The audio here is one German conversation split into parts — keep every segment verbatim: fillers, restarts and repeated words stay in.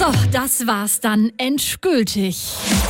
Das war's dann endgültig.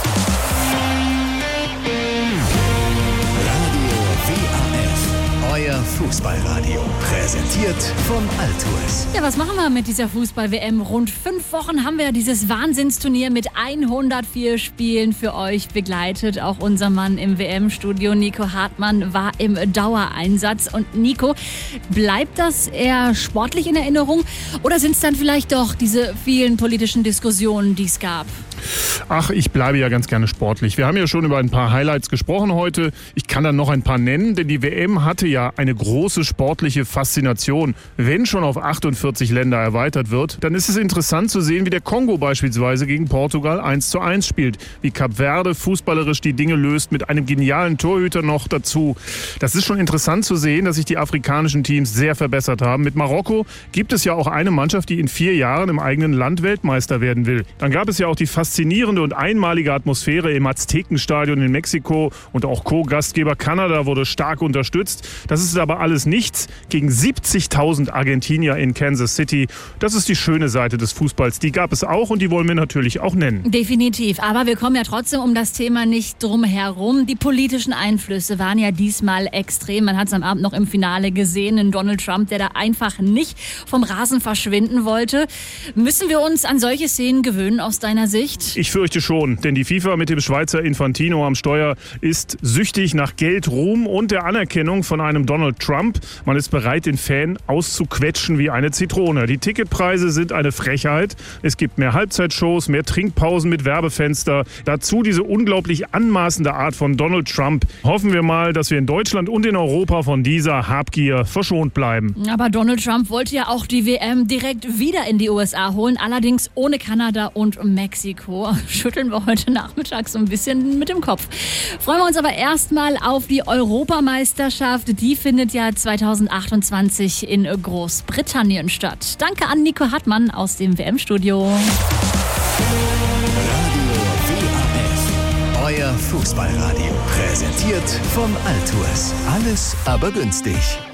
Euer Fußballradio, präsentiert von Altours. Ja, was machen wir mit dieser Fußball-W M? Rund fünf Wochen haben wir dieses Wahnsinnsturnier mit hundertvier Spielen für euch begleitet. Auch unser Mann im W M-Studio, Nico Hartmann, war im Dauereinsatz. Und Nico, bleibt das eher sportlich in Erinnerung oder sind es dann vielleicht doch diese vielen politischen Diskussionen, die es gab? Ach, ich bleibe ja ganz gerne sportlich. Wir haben ja schon über ein paar Highlights gesprochen heute. Ich kann dann noch ein paar nennen, denn die W M hatte ja eine große sportliche Faszination. Wenn schon auf achtundvierzig Länder erweitert wird, dann ist es interessant zu sehen, wie der Kongo beispielsweise gegen Portugal eins zu eins spielt. Wie Kap Verde fußballerisch die Dinge löst, mit einem genialen Torhüter noch dazu. Das ist schon interessant zu sehen, dass sich die afrikanischen Teams sehr verbessert haben. Mit Marokko gibt es ja auch eine Mannschaft, die in vier Jahren im eigenen Land Weltmeister werden will. Dann gab es ja auch die faszinierende und einmalige Atmosphäre im Aztekenstadion in Mexiko und auch Co-Gastgeber Kanada wurde stark unterstützt. Das ist aber alles nichts gegen siebzigtausend Argentinier in Kansas City. Das ist die schöne Seite des Fußballs. Die gab es auch und die wollen wir natürlich auch nennen. Definitiv. Aber wir kommen ja trotzdem um das Thema nicht drum herum. Die politischen Einflüsse waren ja diesmal extrem. Man hat es am Abend noch im Finale gesehen. Ein Donald Trump, der da einfach nicht vom Rasen verschwinden wollte. Müssen wir uns an solche Szenen gewöhnen aus deiner Sicht? Ich fürchte schon, denn die FIFA mit dem Schweizer Infantino am Steuer ist süchtig nach Geld, Ruhm und der Anerkennung von einem Donald Trump. Man ist bereit, den Fan auszuquetschen wie eine Zitrone. Die Ticketpreise sind eine Frechheit. Es gibt mehr Halbzeitshows, mehr Trinkpausen mit Werbefenster. Dazu diese unglaublich anmaßende Art von Donald Trump. Hoffen wir mal, dass wir in Deutschland und in Europa von dieser Habgier verschont bleiben. Aber Donald Trump wollte ja auch die W M direkt wieder in die U S A holen, allerdings ohne Kanada und Mexiko. Schütteln wir heute Nachmittag so ein bisschen mit dem Kopf. Freuen wir uns aber erstmal auf die Europameisterschaft. Die findet ja zweitausendachtundzwanzig in Großbritannien statt. Danke an Nico Hartmann aus dem W M-Studio. Radio W A F, euer Fußballradio, präsentiert von Altours. Alles aber günstig.